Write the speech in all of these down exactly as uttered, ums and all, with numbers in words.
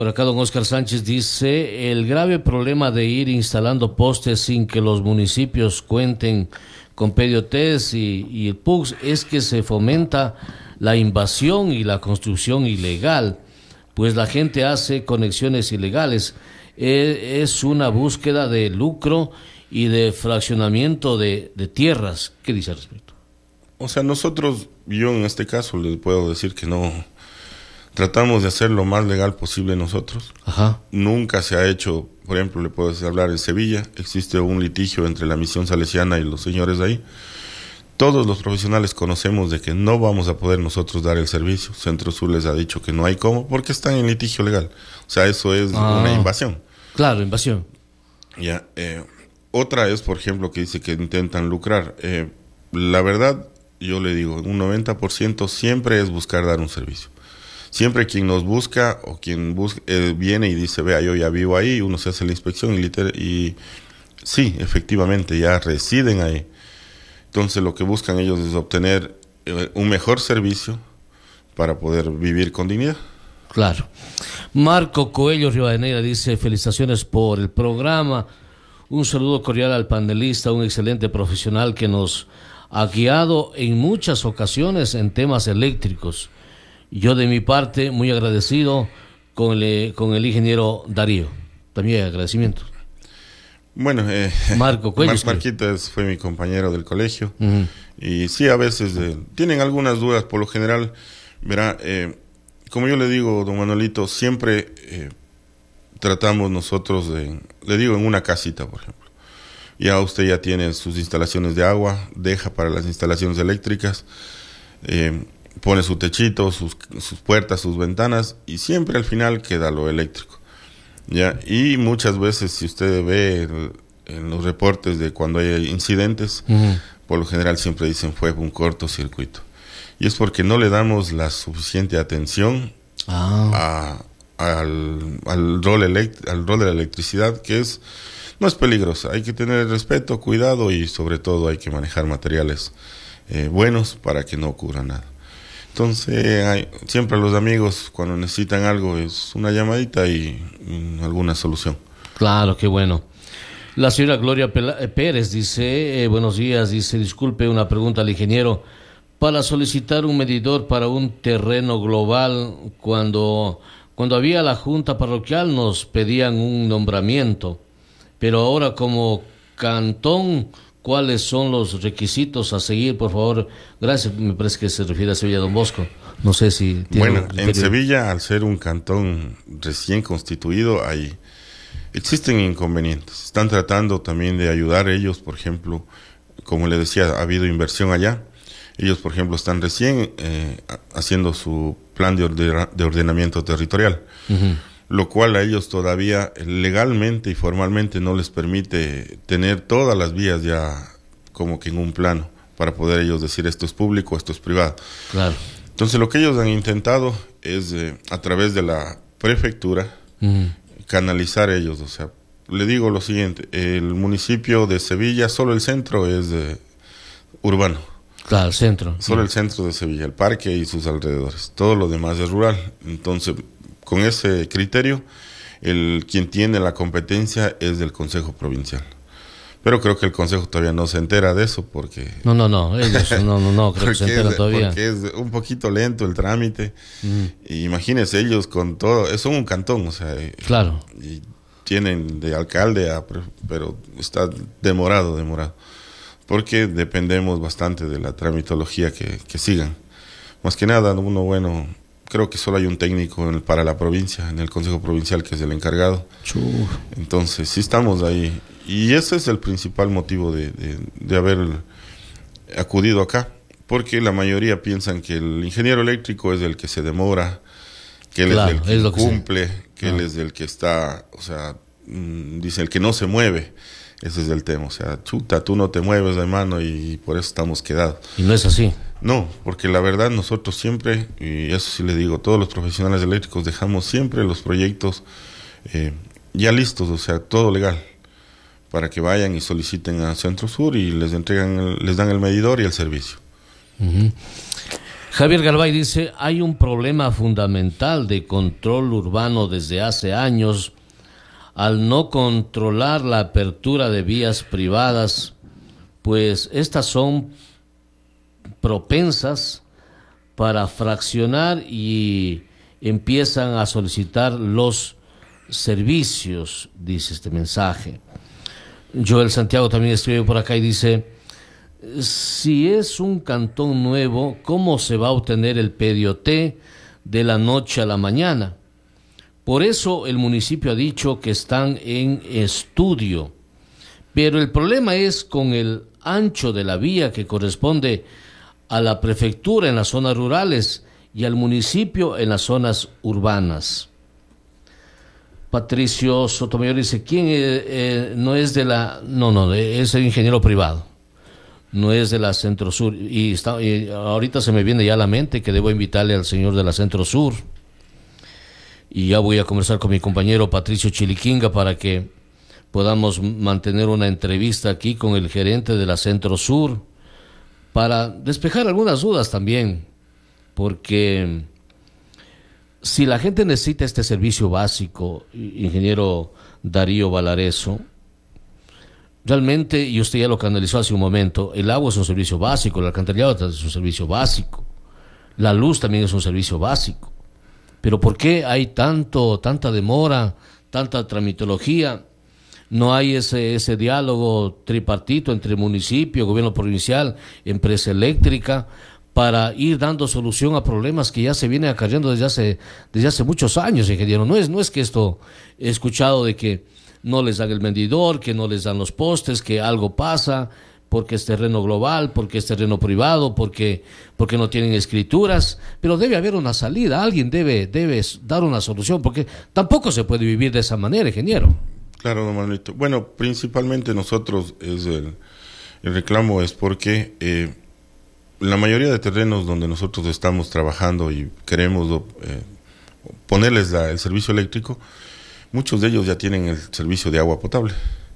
Por acá don Oscar Sánchez dice, el grave problema de ir instalando postes sin que los municipios cuenten con P D O Ts y, y el P U C es que se fomenta la invasión y la construcción ilegal, pues la gente hace conexiones ilegales. Eh, es una búsqueda de lucro y de fraccionamiento de, de tierras. ¿Qué dice al respecto? O sea, nosotros, yo en este caso les puedo decir que no... Tratamos de hacer lo más legal posible nosotros. Ajá. Nunca se ha hecho, por ejemplo, le puedo hablar en Sevilla, existe un litigio entre la misión salesiana y los señores de ahí. Todos los profesionales conocemos de que no vamos a poder nosotros dar el servicio. Centro Sur les ha dicho que no hay cómo, porque están en litigio legal. O sea, eso es ah, una invasión. Claro, invasión. Ya. Eh, otra es, por ejemplo, que dice que intentan lucrar. Eh, la verdad, yo le digo, un noventa por ciento siempre es buscar dar un servicio. Siempre quien nos busca o quien busca, eh, viene y dice, vea, yo ya vivo ahí, uno se hace la inspección y, liter y sí, efectivamente, ya residen ahí. Entonces lo que buscan ellos es obtener eh, un mejor servicio para poder vivir con dignidad. Claro. Marco Coelho Rivadeneira dice, felicitaciones por el programa, un saludo cordial al panelista, un excelente profesional que nos ha guiado en muchas ocasiones en temas eléctricos. Yo de mi parte, muy agradecido con el, con el ingeniero Darío. También agradecimiento. Bueno, eh, Marco Cuello, Mar Marquitas fue mi compañero del colegio. Uh-huh. Y sí, a veces eh, tienen algunas dudas. Por lo general, verá, eh, como yo le digo, don Manuelito, siempre eh, tratamos nosotros de, le digo, en una casita, por ejemplo. Ya usted ya tiene sus instalaciones de agua, deja para las instalaciones eléctricas, eh, pone su techito, sus, sus puertas, sus ventanas y siempre al final queda lo eléctrico. Ya, y muchas veces si usted ve el, en los reportes de cuando hay incidentes, uh-huh. por lo general siempre dicen fue un cortocircuito. Y es porque no le damos la suficiente atención ah. a, al, al, rol elect, al rol de la electricidad, que es no es peligrosa. Hay que tener respeto, cuidado y sobre todo hay que manejar materiales eh, buenos para que no ocurra nada. Entonces, hay, siempre los amigos, cuando necesitan algo, es una llamadita y um, alguna solución. Claro, qué bueno. La señora Gloria Pérez dice, eh, buenos días, dice, disculpe una pregunta al ingeniero. Para solicitar un medidor para un terreno global, cuando, cuando había la junta parroquial nos pedían un nombramiento, pero ahora como cantón... ¿Cuáles son los requisitos a seguir, por favor? Gracias, me parece que se refiere a Sevilla, don Bosco. No sé si... Tiene bueno, en Sevilla, al ser un cantón recién constituido, hay, existen inconvenientes. Están tratando también de ayudar ellos, por ejemplo, como le decía, ha habido inversión allá. Ellos, por ejemplo, están recién eh, haciendo su plan de, ordena, de ordenamiento territorial. Uh-huh. Lo cual a ellos todavía legalmente y formalmente no les permite tener todas las vías ya como que en un plano para poder ellos decir esto es público, esto es privado. Claro. Entonces lo que ellos han intentado es eh, a través de la prefectura uh-huh. canalizar ellos, o sea, le digo lo siguiente, el municipio de Sevilla, solo el centro es eh, urbano. Claro, el centro. Solo sí. el centro de Sevilla, el parque y sus alrededores, todo lo demás es rural. Entonces, con ese criterio, el quien tiene la competencia es del Consejo Provincial. Pero creo que el Consejo todavía no se entera de eso porque... No, no, no, ellos no, no, no, creo que se enteran es, todavía. Porque es un poquito lento el trámite. Mm. Y imagínense ellos con todo, son un cantón, o sea... Claro. Y tienen de alcalde, a, pero está demorado, demorado. Porque dependemos bastante de la tramitología que, que sigan. Más que nada, uno bueno... Creo que solo hay un técnico en el, para la provincia, en el Consejo Provincial, que es el encargado. Chuf. Entonces, sí estamos ahí. Y ese es el principal motivo de, de, de haber acudido acá. Porque la mayoría piensan que el ingeniero eléctrico es el que se demora, que él claro, es el que, es lo que cumple, se... que ah. él es el que está, o sea, mmm, dice el que no se mueve. Ese es el tema. O sea, chuta, tú no te mueves, hermano, y por eso estamos quedados. Y no es así. No, porque la verdad nosotros siempre, y eso sí le digo, todos los profesionales eléctricos dejamos siempre los proyectos eh, ya listos, o sea, todo legal, para que vayan y soliciten a Centro Sur y les entregan, el, les dan el medidor y el servicio. Uh-huh. Javier Galvay dice, hay un problema fundamental de control urbano desde hace años. Al no controlar la apertura de vías privadas, pues estas son propensas para fraccionar y empiezan a solicitar los servicios, dice este mensaje. Joel Santiago también escribe por acá y dice, si es un cantón nuevo, ¿cómo se va a obtener el P D O T de la noche a la mañana? Por eso el municipio ha dicho que están en estudio, pero el problema es con el ancho de la vía que corresponde a la prefectura en las zonas rurales y al municipio en las zonas urbanas. Patricio Sotomayor dice, ¿quién eh, eh, no es de la... No, no, es el ingeniero privado, no es de la Centro Sur. Y, está, y ahorita se me viene ya a la mente que debo invitarle al señor de la Centro Sur. Y ya voy a conversar con mi compañero Patricio Chiliquinga para que podamos mantener una entrevista aquí con el gerente de la Centro Sur para despejar algunas dudas también, porque si la gente necesita este servicio básico, ingeniero Darío Valareso, realmente, y usted ya lo canalizó hace un momento, el agua es un servicio básico, el alcantarillado es un servicio básico, la luz también es un servicio básico, pero ¿por qué hay tanto, tanta demora, tanta tramitología? No hay ese, ese diálogo tripartito entre municipio, gobierno provincial, empresa eléctrica, para ir dando solución a problemas que ya se vienen acarreando desde hace, desde hace muchos años, ingeniero. No es, no es que esto he escuchado de que no les dan el medidor, que no les dan los postes, que algo pasa, porque es terreno global, porque es terreno privado, porque, porque no tienen escrituras, pero debe haber una salida, alguien debe, debe dar una solución, porque tampoco se puede vivir de esa manera, ingeniero. Claro, don Manuelito. Bueno, principalmente nosotros, es el, el reclamo es porque eh, la mayoría de terrenos donde nosotros estamos trabajando y queremos eh, ponerles la, el servicio eléctrico, muchos de ellos ya tienen el servicio de agua potable.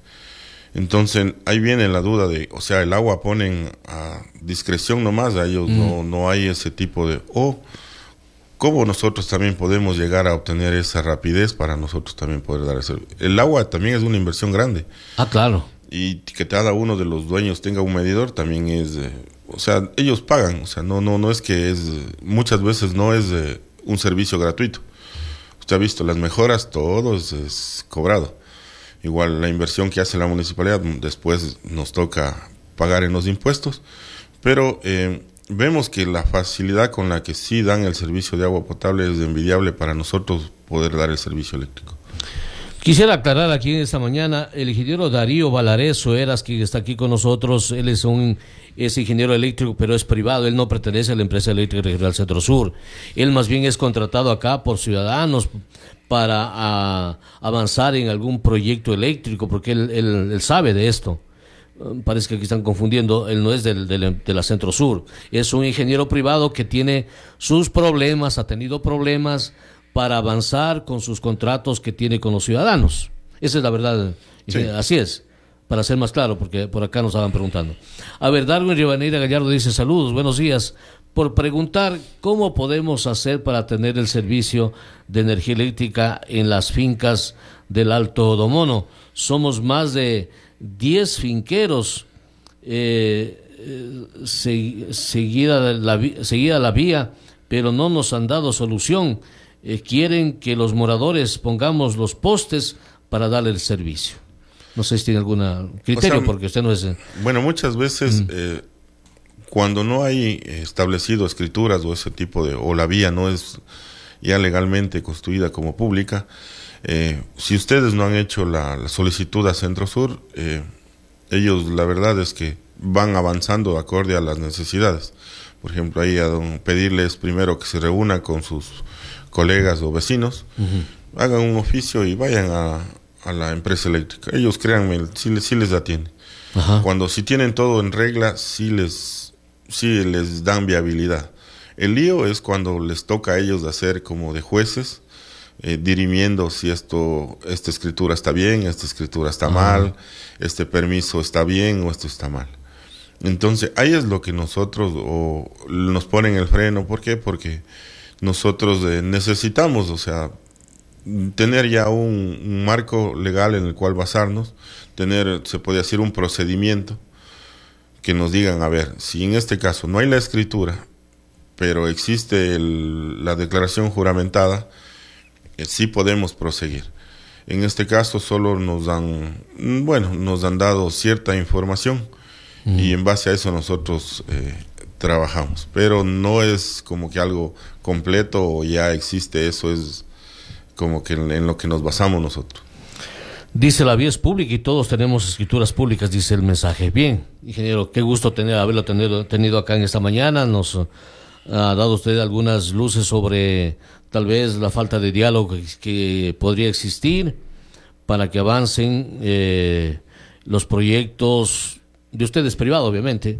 Entonces, ahí viene la duda de, o sea, el agua ponen a discreción nomás, a ellos mm. no, no hay ese tipo de... O, ¿cómo nosotros también podemos llegar a obtener esa rapidez para nosotros también poder dar ese... El agua también es una inversión grande. Ah, claro. Y que cada uno de los dueños tenga un medidor también es... Eh, o sea, ellos pagan, o sea, no no no es que es... Muchas veces no es eh, un servicio gratuito. Usted ha visto, las mejoras, todo es, es cobrado. Igual la inversión que hace la municipalidad, después nos toca pagar en los impuestos, pero... Eh, vemos que la facilidad con la que sí dan el servicio de agua potable es envidiable para nosotros poder dar el servicio eléctrico. Quisiera aclarar aquí esta mañana, el ingeniero Darío Valareso Eras, que está aquí con nosotros, él es un es ingeniero eléctrico, pero es privado, él no pertenece a la empresa eléctrica regional Centro Sur, él más bien es contratado acá por ciudadanos para a, avanzar en algún proyecto eléctrico, porque él, él, él sabe de esto. Parece que aquí están confundiendo, él no es del, del, de la Centro Sur, es un ingeniero privado que tiene sus problemas, ha tenido problemas para avanzar con sus contratos que tiene con los ciudadanos. Esa es la verdad, sí. Así es, para ser más claro, porque por acá nos estaban preguntando. A ver, Darwin Rivadeneira Gallardo dice, saludos, buenos días, por preguntar cómo podemos hacer para tener el servicio de energía eléctrica en las fincas del Alto Domono. Somos más de diez finqueros, eh, eh, se, seguida, la, seguida la vía, pero no nos han dado solución. Eh, quieren que los moradores pongamos los postes para darle el servicio. No sé si tiene algún criterio, o sea, porque usted no es... Bueno, muchas veces mm. eh, cuando no hay establecido escrituras o ese tipo de... o la vía no es ya legalmente construida como pública, Eh, si ustedes no han hecho la, la solicitud a Centro Sur, eh, ellos la verdad es que van avanzando acorde a las necesidades. Por ejemplo, ahí a don, pedirles primero que se reúnan con sus colegas o vecinos, uh-huh. hagan un oficio y vayan a, a la empresa eléctrica. Ellos, créanme, sí les, sí les atienden. Uh-huh. Cuando si tienen todo en regla, sí les, sí les dan viabilidad. El lío es cuando les toca a ellos hacer como de jueces, Eh, dirimiendo si esto, esta escritura está bien, esta escritura está uh-huh. mal, este permiso está bien o esto está mal. Entonces, ahí es lo que nosotros o, nos ponen el freno. ¿Por qué? Porque nosotros eh, necesitamos, o sea, tener ya un, un marco legal en el cual basarnos, tener, se puede decir, un procedimiento que nos digan, a ver, si en este caso no hay la escritura, pero existe el, la declaración juramentada, eh, sí podemos proseguir. En este caso solo nos dan, bueno, nos han dado cierta información mm. y en base a eso nosotros eh, trabajamos, pero no es como que algo completo o ya existe, eso es como que en, en lo que nos basamos nosotros. Dice, la vía es pública y todos tenemos escrituras públicas, dice el mensaje. Bien, ingeniero, qué gusto tener, haberlo tenido, tenido acá en esta mañana. Nos ha dado usted algunas luces sobre tal vez la falta de diálogo que, que podría existir para que avancen eh, los proyectos de ustedes privado, obviamente,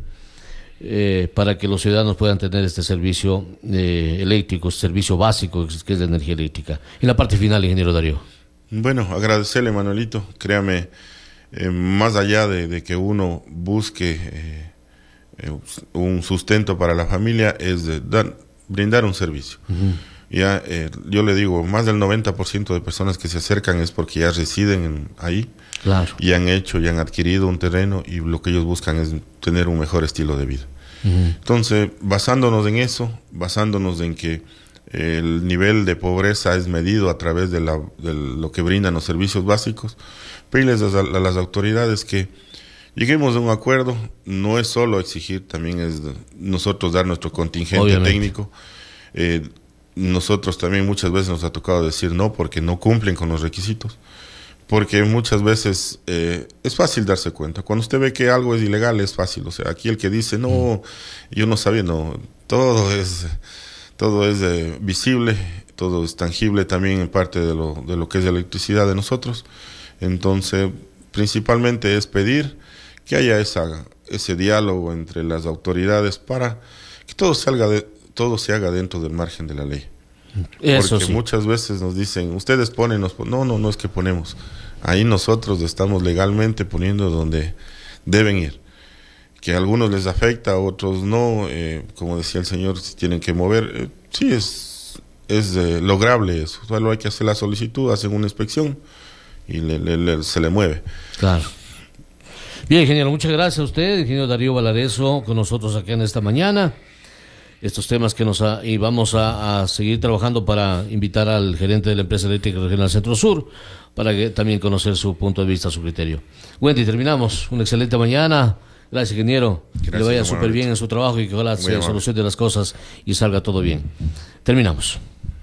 eh, para que los ciudadanos puedan tener este servicio eh, eléctrico, este servicio básico que es de energía eléctrica. Y la parte final, ingeniero Darío. Bueno, agradecerle, Manuelito, créame, eh, más allá de, de que uno busque eh, eh, un sustento para la familia, es de dar, brindar un servicio. Uh-huh. Ya, eh, yo le digo, más del noventa por ciento de personas que se acercan es porque ya residen en, ahí, claro. y han hecho, y han adquirido un terreno, y lo que ellos buscan es tener un mejor estilo de vida. Uh-huh. Entonces, basándonos en eso, basándonos en que el nivel de pobreza es medido a través de, la, de lo que brindan los servicios básicos, pedirles a, a las autoridades que lleguemos a un acuerdo. No es solo exigir, también es nosotros dar nuestro contingente Obviamente. técnico. Eh, nosotros también muchas veces nos ha tocado decir no porque no cumplen con los requisitos, porque muchas veces eh, es fácil darse cuenta. Cuando usted ve que algo es ilegal es fácil, o sea, aquí el que dice no, yo no sabía, no, todo es... Todo es eh, visible, todo es tangible también en parte de lo, de lo que es la electricidad de nosotros. Entonces, principalmente es pedir que haya esa, ese diálogo entre las autoridades para que todo salga de, todo se haga dentro del margen de la ley. Eso Porque sí. muchas veces nos dicen, ustedes ponen, nos pon-". no, no, no es que ponemos. Ahí nosotros estamos legalmente poniendo donde deben ir. Que a algunos les afecta, a otros no, eh, como decía el señor, si tienen que mover, eh, sí es, es eh, lograble eso, solo hay que hacer la solicitud, hacen una inspección y le, le, le, se le mueve. Claro. Bien, ingeniero, muchas gracias a usted, ingeniero Darío Valareso, con nosotros aquí en esta mañana. Estos temas que nos ha, y vamos a, a seguir trabajando para invitar al gerente de la empresa eléctrica regional Centro Sur, para que también conocer su punto de vista, su criterio. Wendy, terminamos, una excelente mañana. Gracias, ingeniero. Gracias, que le vaya súper bien en su trabajo y que ojalá se solucione las cosas y salga todo bien. Terminamos.